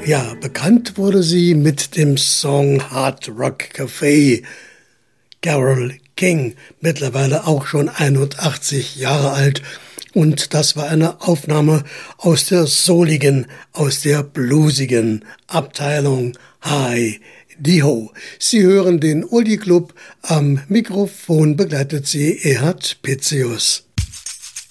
Ja, bekannt wurde sie mit dem Song Hard Rock Café. Carole King, mittlerweile auch schon 81 Jahre alt. Und das war eine Aufnahme aus der souligen, aus der bluesigen Abteilung Hi Di Ho. Sie hören den Oldie Club. Am Mikrofon begleitet sie Erhard Pitzius.